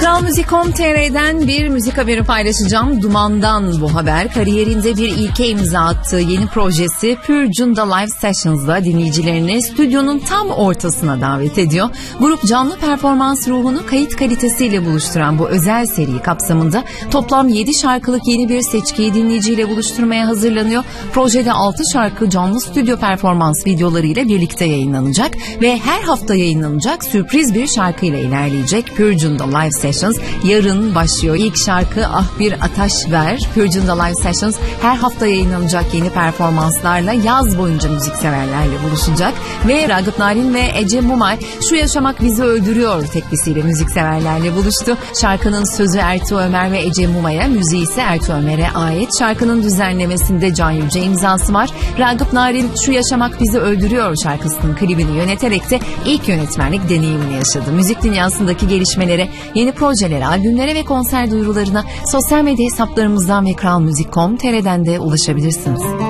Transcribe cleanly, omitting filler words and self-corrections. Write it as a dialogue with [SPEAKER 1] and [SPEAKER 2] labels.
[SPEAKER 1] Kral Müzik.com.tr'den bir müzik haberi paylaşacağım. Duman'dan bu haber. Kariyerinde bir ilke imza attığı yeni projesi Pure Junda Live Sessions'da dinleyicilerini stüdyonun tam ortasına davet ediyor. Grup canlı performans ruhunu kayıt kalitesiyle buluşturan bu özel seri kapsamında toplam 7 şarkılık yeni bir seçkiyi dinleyiciyle buluşturmaya hazırlanıyor. Projede 6 şarkı canlı stüdyo performans videolarıyla birlikte yayınlanacak ve her hafta yayınlanacak sürpriz bir şarkıyla ilerleyecek. Pure Junda Live Sessions yarın başlıyor. İlk şarkı Ah Bir Ataş Ver. Pure Junda Live Sessions her hafta yayınlanacak yeni performanslarla yaz boyunca müzikseverlerle buluşacak ve Ragıp Narin ve Ece Mumay Şu Yaşamak Bizi Öldürüyor teklisiyle müzikseverlerle buluştu. Şarkının sözü Ertuğ Ömer ve Ece Mumay'a, müziği ise Ertuğ Ömer'e ait. Şarkının düzenlemesinde Can Yüce imzası var. Ragıp Narin Şu Yaşamak Bizi Öldürüyor şarkısının klibini yöneterek de ilk yönetmenlik deneyimini yaşadı. Müzik dünyasındaki gelişmelere, yeni projelere, albümlere ve konser duyurularına sosyal medya hesaplarımızdan ve kralmuzik.com.tr'den de ulaşabilirsiniz.